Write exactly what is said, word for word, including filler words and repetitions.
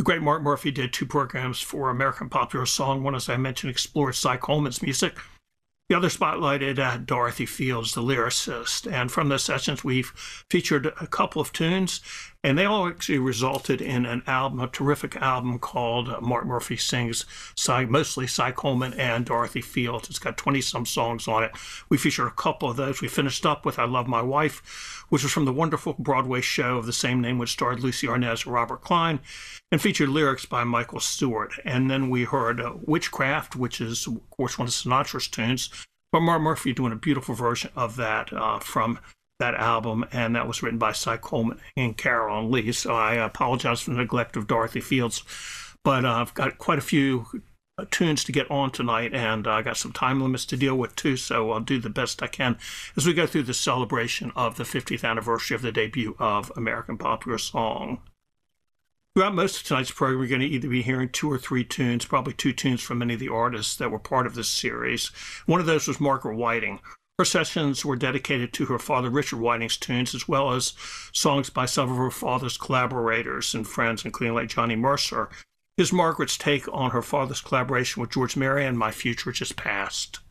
great Mark Murphy did two programs for American Popular Song. One, as I mentioned, explored Cy Coleman's music. The other spotlighted uh, Dorothy Fields, the lyricist. And from the sessions, we've featured a couple of tunes, and they all actually resulted in an album, a terrific album called uh, Mark Murphy Sings, Cy, mostly Cy Coleman and Dorothy Fields. It's got twenty-some songs on it. We featured a couple of those. We finished up with I Love My Wife, which was from the wonderful Broadway show of the same name, which starred Lucy Arnaz and Robert Klein, and featured lyrics by Michael Stewart. And then we heard uh, Witchcraft, which is, of course, one of Sinatra's tunes, but Mark Murphy doing a beautiful version of that uh, from that album, and that was written by Cy Coleman and Carolyn Lee. So I apologize for the neglect of Dorothy Fields, but uh, I've got quite a few uh, tunes to get on tonight, and I uh, got some time limits to deal with too, so I'll do the best I can as we go through the celebration of the fiftieth anniversary of the debut of American Popular Song. Throughout most of tonight's program, we're going to either be hearing two or three tunes, probably two tunes from many of the artists that were part of this series. One of those was Margaret Whiting. Her sessions were dedicated to her father, Richard Whiting's tunes, as well as songs by some of her father's collaborators and friends, including like Johnny Mercer. Here's Margaret's take on her father's collaboration with George Marion, My Future Just Passed.